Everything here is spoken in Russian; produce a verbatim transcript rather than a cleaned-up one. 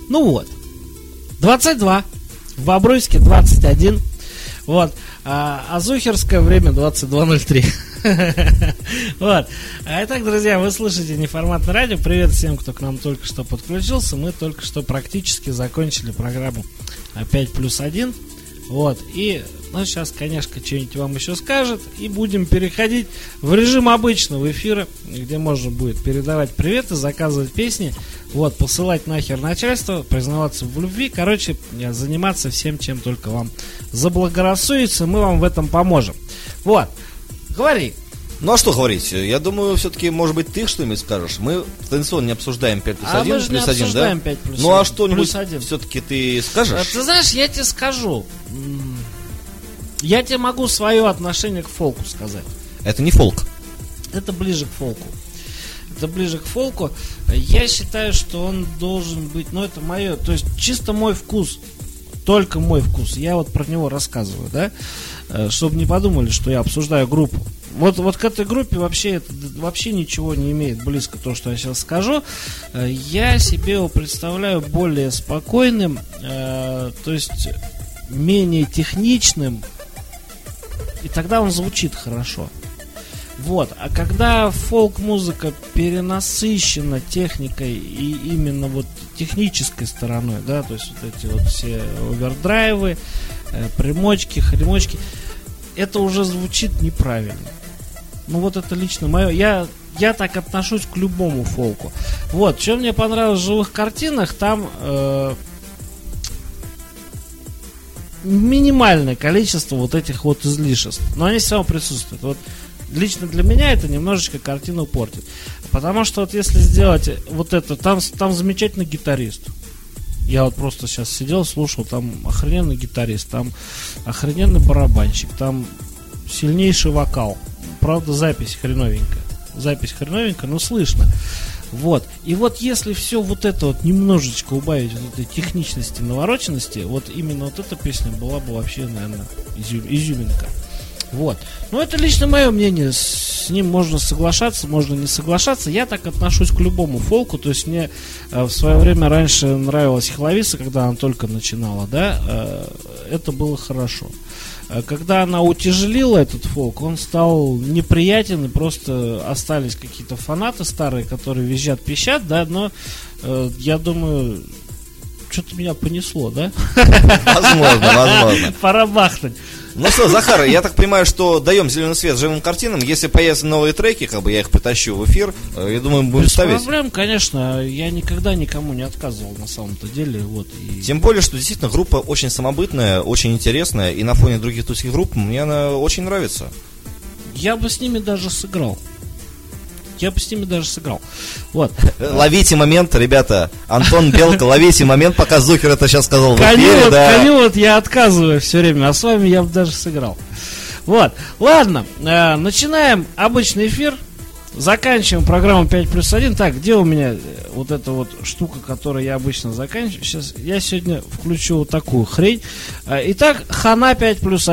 Ну вот, двадцать два, в Бобруйске двадцать один, вот, а, а зухерское время двадцать два ноль три. Вот. Итак, друзья, вы слышите Неформатное радио. Привет всем, кто к нам только что подключился. Мы только что практически закончили программу пять плюс один. Вот. И, ну, сейчас, конечно, что-нибудь вам еще скажет. И будем переходить в режим обычного эфира, где можно будет передавать приветы, заказывать песни, вот, посылать нахер начальство, признаваться в любви. Короче, заниматься всем, чем только вам заблагорассудится. Мы вам в этом поможем. Вот. Говори. Ну а что говорить? Я думаю, все-таки, может быть, ты что-нибудь скажешь. Мы традиционно не обсуждаем пять плюс один, а мы же плюс не один, да? пять плюс ну один, а что-нибудь один. Все-таки ты скажешь? Ты знаешь, я тебе скажу. Я тебе могу свое отношение к фолку сказать. Это не фолк. Это ближе к фолку. Это ближе к фолку. Я считаю, что он должен быть, ну это мое, то есть чисто мой вкус. Только мой вкус. Я вот про него рассказываю, да? Чтобы не подумали, что я обсуждаю группу. Вот, вот к этой группе вообще, это, вообще ничего не имеет близко то, что я сейчас скажу. Я себе его представляю более спокойным, э, то есть менее техничным, и тогда он звучит хорошо. Вот. А когда фолк-музыка перенасыщена техникой и именно вот технической стороной, да, то есть вот эти вот все овердрайвы, э, примочки, хремочки, это уже звучит неправильно. Ну вот это лично мое. Я, я так отношусь к любому фолку. Вот, что мне понравилось в «Живых картинах», там э, минимальное количество вот этих вот излишеств. Но они все равно присутствуют. Вот лично для меня это немножечко картину портит. Потому что вот если сделать вот это, там, там замечательный гитарист. Я вот просто сейчас сидел, слушал, там охрененный гитарист, там охрененный барабанщик, там сильнейший вокал. Правда, запись хреновенькая. Запись хреновенькая, но слышно. Вот. И вот если все вот это вот немножечко убавить вот этой техничности, навороченности, вот именно вот эта песня была бы вообще, наверное, изю, изюминка. Вот. Но это лично мое мнение. С ним можно соглашаться, можно не соглашаться. Я так отношусь к любому фолку. То есть мне э, в свое время раньше нравилась Хловиса, когда она только начинала, да, э, это было хорошо. Когда она утяжелила этот фолк, он стал неприятен, и просто остались какие-то фанаты старые, которые визжат, пищат, да, но э, я думаю, что-то меня понесло, да? Возможно, возможно. Пора бахнуть. Ну что, Захар, я так понимаю, что даем зеленый свет живым картинам. Если появятся новые треки, как бы я их притащу в эфир, я думаю, мы будем без ставить. Без проблем, конечно. Я никогда никому не отказывал на самом-то деле. Вот, и... Тем более, что действительно группа очень самобытная, очень интересная. И на фоне других тусских групп мне она очень нравится. Я бы с ними даже сыграл. Я бы с ними даже сыграл. Вот. Ловите момент, ребята. Антон Белка, ловите момент, пока Зухер это сейчас сказал в эфире. Вот, да. Коню вот я отказываю все время, а с вами я бы даже сыграл. Вот. Ладно, э, начинаем обычный эфир. Заканчиваем программу пять плюс один. Так, где у меня вот эта вот штука, которую я обычно заканчиваю? Сейчас я сегодня включу вот такую хрень. Итак, хана пять плюс один.